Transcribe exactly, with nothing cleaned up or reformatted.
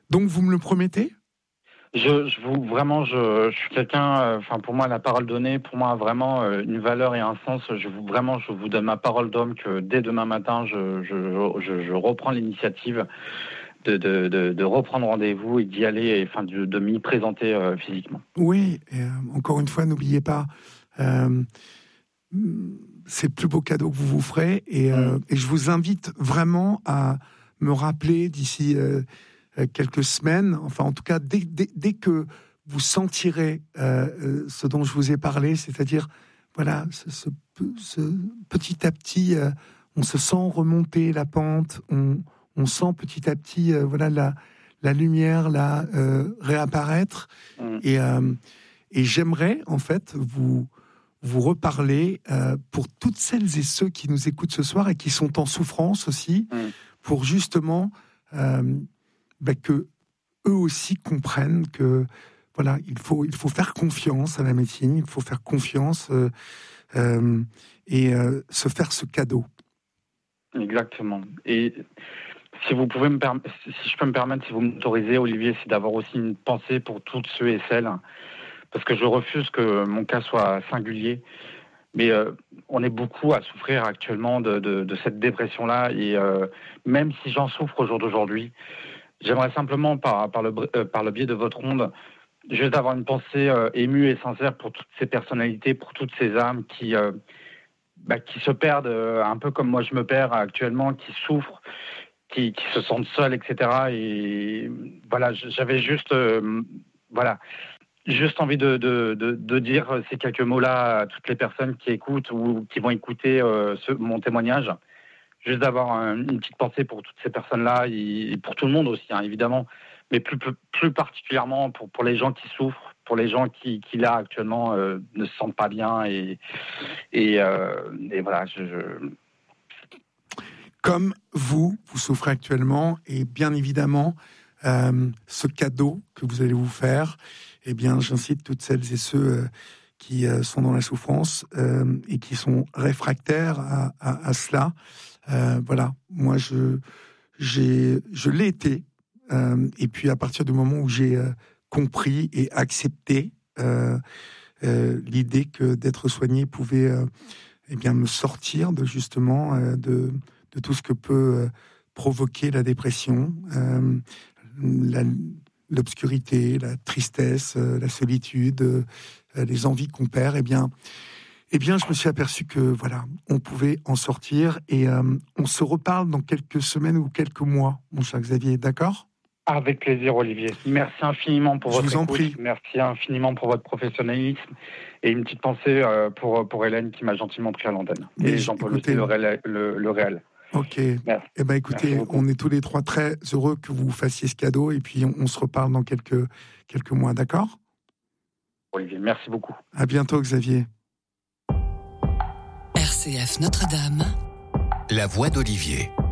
Donc vous me le promettez ? Je, je vous vraiment, je, je suis quelqu'un. Enfin, euh, pour moi, la parole donnée, pour moi, a vraiment euh, une valeur et un sens. Je vous vraiment, je vous donne ma parole d'homme que dès demain matin, je, je, je, je reprends l'initiative de, de, de, de reprendre rendez-vous et d'y aller, et enfin, de, de m'y présenter euh, physiquement. Oui. Et, euh, encore une fois, n'oubliez pas, euh, c'est le plus beau cadeau que vous vous ferez, et, euh, mmh. et je vous invite vraiment à me rappeler d'ici euh, quelques semaines, enfin en tout cas dès, dès, dès que vous sentirez euh, ce dont je vous ai parlé, c'est-à-dire voilà, ce, ce, ce, petit à petit, euh, on se sent remonter la pente, on, on sent petit à petit euh, voilà la, la lumière là euh, réapparaître, mmh. et, euh, et j'aimerais en fait vous vous reparler euh, pour toutes celles et ceux qui nous écoutent ce soir et qui sont en souffrance aussi, mmh. pour justement euh, bah, que eux aussi comprennent que voilà, il faut il faut faire confiance à la médecine, il faut faire confiance euh, euh, et euh, se faire ce cadeau. Exactement. Et si vous pouvez me perm- si je peux me permettre, si vous m'autorisez, Olivier, c'est d'avoir aussi une pensée pour toutes ceux et celles, parce que je refuse que mon cas soit singulier. Mais euh, on est beaucoup à souffrir actuellement de, de, de cette dépression-là, et euh, même si j'en souffre au jour d'aujourd'hui, j'aimerais simplement, par, par, le, euh, par le biais de votre onde, juste avoir une pensée euh, émue et sincère pour toutes ces personnalités, pour toutes ces âmes qui, euh, bah, qui se perdent euh, un peu comme moi je me perds actuellement, qui souffrent, qui, qui se sentent seuls, et cetera. Et voilà, j'avais juste... Euh, voilà... Juste envie de, de, de, de dire ces quelques mots-là à toutes les personnes qui écoutent ou qui vont écouter euh, ce, mon témoignage. Juste d'avoir un, une petite pensée pour toutes ces personnes-là et pour tout le monde aussi, hein, évidemment, mais plus, plus, plus particulièrement pour, pour les gens qui souffrent, pour les gens qui, qui là, actuellement, euh, ne se sentent pas bien. Et, et, euh, et voilà, je... je... Comme vous, vous souffrez actuellement, et bien évidemment, euh, ce cadeau que vous allez vous faire, eh bien, j'incite toutes celles et ceux euh, qui euh, sont dans la souffrance euh, et qui sont réfractaires à, à, à cela. Euh, voilà, moi, je, j'ai, je l'ai été. Euh, et puis, à partir du moment où j'ai euh, compris et accepté euh, euh, l'idée que d'être soigné pouvait euh, eh bien, me sortir de justement euh, de, de tout ce que peut euh, provoquer la dépression, euh, la l'obscurité, la tristesse, euh, la solitude, euh, les envies qu'on perd, eh bien, eh bien, je me suis aperçu que voilà, on pouvait en sortir, et euh, on se reparle dans quelques semaines ou quelques mois, mon cher Xavier, d'accord ? Avec plaisir, Olivier. Merci infiniment pour je votre vous en écoute. Prie. Merci infiniment pour votre professionnalisme, et une petite pensée euh, pour pour Hélène qui m'a gentiment pris à l'antenne. Mais et Jean-Paul écoutez, aussi, le réel. Le, le réel. Ok. Merci. Eh ben, écoutez, on est tous les trois très heureux que vous fassiez ce cadeau, et puis on, on se reparle dans quelques, quelques mois, d'accord ? Olivier, merci beaucoup. À bientôt, Xavier. R C F Notre-Dame. La voix d'Olivier.